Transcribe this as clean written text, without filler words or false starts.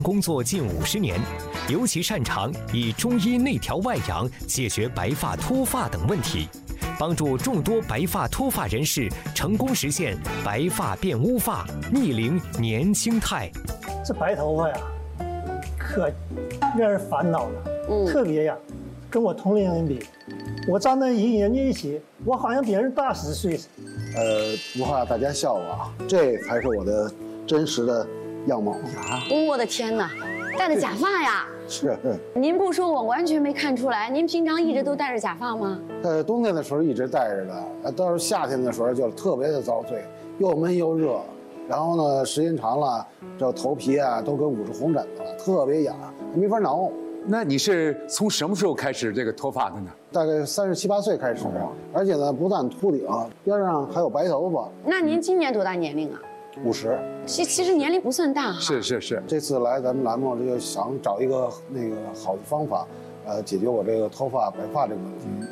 工作近50年，尤其擅长以中医内调外养解决白发脱发等问题，帮助众多白发脱发人士成功实现白发变乌发、逆龄年轻态。 这白头发呀，可让人烦恼了，特别呀，跟我同龄人比，我站在人家一起，我好像比人大10岁。 不怕大家笑话，这才是我的真实的样貌啊！ 我的天哪，戴着假发呀！ 是。 您不说我完全没看出来，您平常一直都戴着假发吗？ 冬天的时候一直戴着的，到是夏天的时候就特别的遭罪，又闷又热，然后呢，时间长了，这头皮啊都跟捂着红疹子了，特别痒，没法挠。 那你是从什么时候开始这个脱发的呢？ 大概37、8岁开始，而且呢，不但秃顶，边上还有白头发。 那您今年多大年龄啊 ？50。 其实年龄不算大哈。 是。 这次来咱们栏目就想找一个好的方法，解决我这个脱发白发这个问题。